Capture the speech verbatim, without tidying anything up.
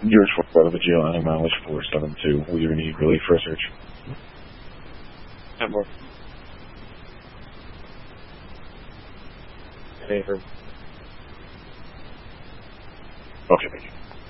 George Fort out of jail on mileage four seven two. We do need relief for a search. Have more. Favor. Okay, thank you.